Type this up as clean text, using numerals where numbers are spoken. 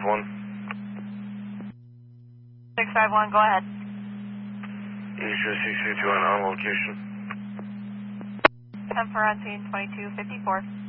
1. 651, go ahead. Asia 652 on location. 10 for on scene, 2254.